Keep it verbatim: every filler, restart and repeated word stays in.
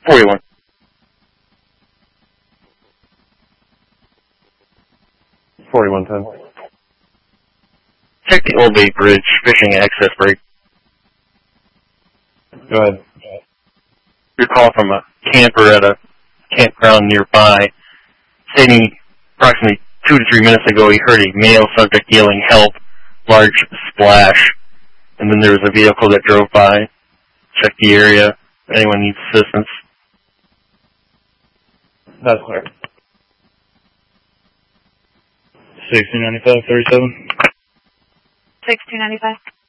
forty-one. forty-one ten. Check the Old Bay Bridge fishing access break. Go ahead. Your call from a camper at a campground nearby, stating approximately two to three minutes ago he heard a male subject yelling help, large splash, and then there was a vehicle that drove by. Check the area if anyone needs assistance. That's clear. sixteen ninety-five thirty-seven. sixteen ninety-five.